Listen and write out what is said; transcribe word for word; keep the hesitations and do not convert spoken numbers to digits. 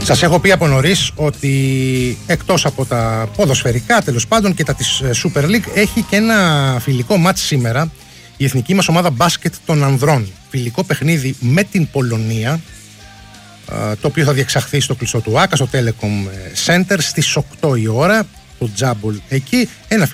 Σας έχω πει από νωρίς ότι εκτός από τα ποδοσφαιρικά τέλος πάντων και τα της Super League έχει και ένα φιλικό μάτς σήμερα η εθνική μας ομάδα μπάσκετ των ανδρών. Φιλικό παιχνίδι με την Πολωνία, το οποίο θα διεξαχθεί στο κλειστό του ΆΚΑ, στο Telecom Center στις οκτώ η ώρα, το Τζάμπολ εκεί. Ένα